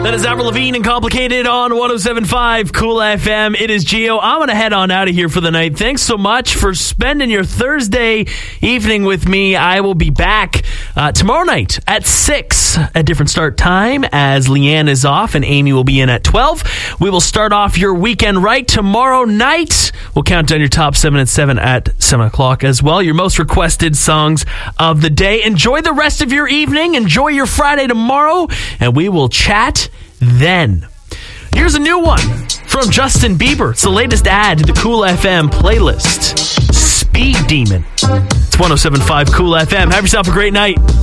That is Avril Lavigne and Complicated on 107.5 Cool FM. It is Gio. I'm going to head on out of here for the night. Thanks so much for spending your Thursday evening with me. I will be back tomorrow night at 6, a different start time, as Leanne is off and Amy will be in at 12. We will start off your weekend right tomorrow night. We'll count down your top 7 and 7 at 7 o'clock as well. Your most requested songs of the day. Enjoy the rest of your evening. Enjoy your Friday tomorrow, and we will chat then. Here's a new one from Justin Bieber. It's the latest add to the Cool FM playlist. Speed Demon. It's 107.5 Cool FM. Have yourself a great night.